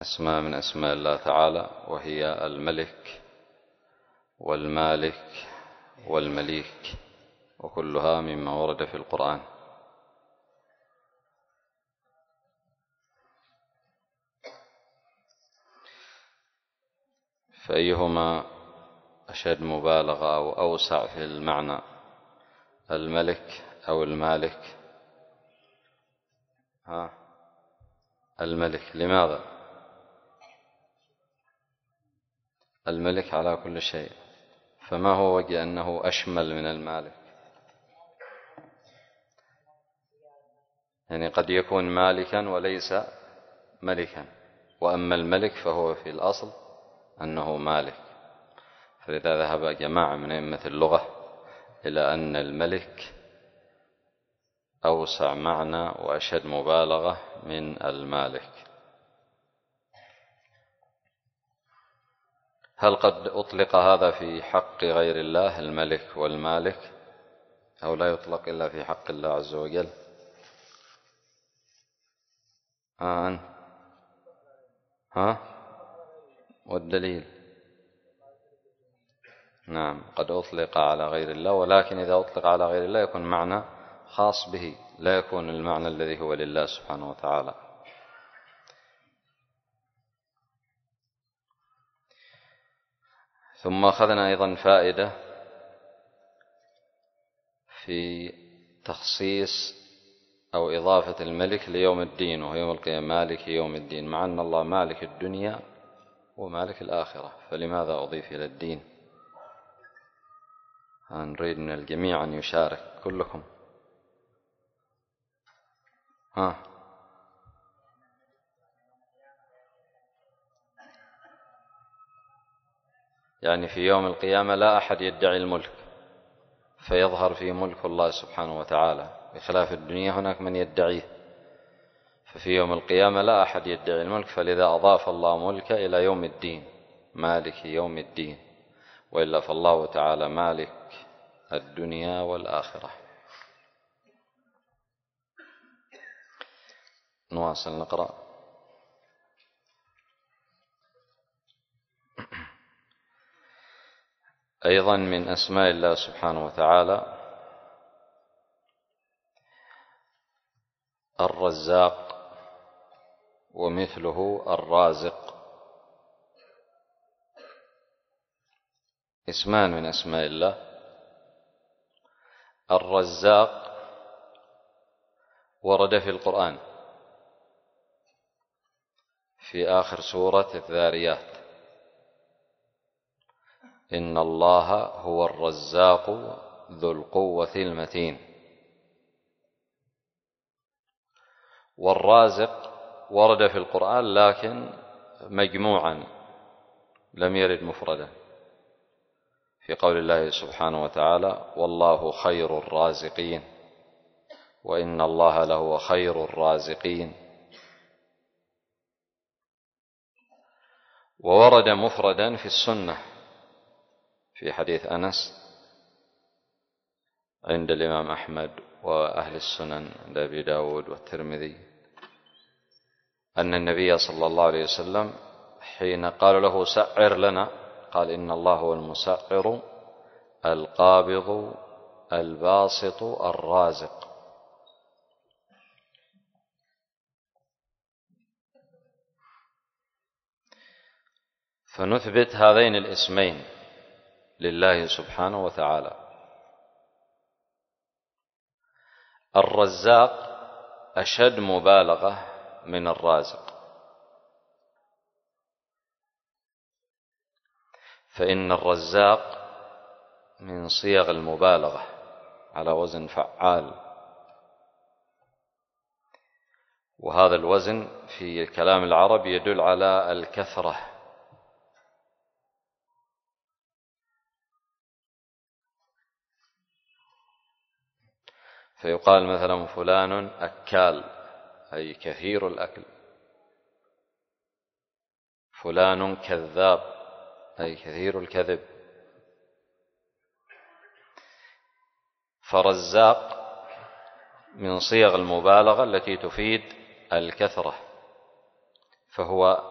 اسماء من أسماء الله تعالى، وهي الملك والمالك والمليك، وكلها مما ورد في القرآن. فأيهما أشد مبالغة أو أوسع في المعنى، الملك أو المالك؟ الملك. لماذا؟ الملك على كل شيء، فما هو وجه أنه أشمل من المالك؟ يعني قد يكون مالكا وليس ملكا، وأما الملك فهو في الأصل أنه مالك. فلذا ذهب جماعة من أئمة اللغة إلى أن الملك أوسع معنى وأشد مبالغة من المالك. هل قد أطلق هذا في حق غير الله، الملك والمالك، أو لا يطلق إلا في حق الله عز وجل؟ والدليل؟ نعم، قد أطلق على غير الله، ولكن إذا أطلق على غير الله يكون معنى خاص به، لا يكون المعنى الذي هو لله سبحانه وتعالى. ثم أخذنا أيضا فائدة في تخصيص أو إضافة الملك ليوم الدين، وهو يوم القيامة مالك يوم الدين، مع أن الله مالك الدنيا ومالك الآخرة، فلماذا أضيف إلى الدين؟ نريد من الجميع أن يشارك كلكم. يعني في يوم القيامة لا أحد يدعي الملك فيظهر فيه ملك الله سبحانه وتعالى، بخلاف الدنيا هناك من يدعيه. ففي يوم القيامة لا أحد يدعي الملك، فلذا أضاف الله ملك إلى يوم الدين، مالك يوم الدين، وإلا فالله تعالى مالك الدنيا والآخرة. نواصل نقرأ. أيضا من أسماء الله سبحانه وتعالى الرزاق، ومثله الرازق، اسمان من أسماء الله. الرزاق ورد في القرآن في آخر سورة الذاريات: إن الله هو الرزاق ذو القوة المتين. والرازق ورد في القرآن لكن مجموعا، لم يرد مفردا، في قول الله سبحانه وتعالى: والله خير الرازقين، وإن الله لهو خير الرازقين. وورد مفردا في السنة في حديث أنس عند الإمام أحمد وأهل السنن عند أبي داود والترمذي، أن النبي صلى الله عليه وسلم حين قال له سعر لنا، قال: إن الله هو المسعر القابض الباسط الرازق. فنثبت هذين الاسمين لله سبحانه وتعالى. الرزاق أشد مبالغة من الرازق، فإن الرزاق من صيغ المبالغة على وزن فعال، وهذا الوزن في كلام العرب يدل على الكثرة. فيقال مثلا فلان أكال، أي كثير الأكل. فلان كذاب، أي كثير الكذب. فرزاق من صيغ المبالغة التي تفيد الكثرة، فهو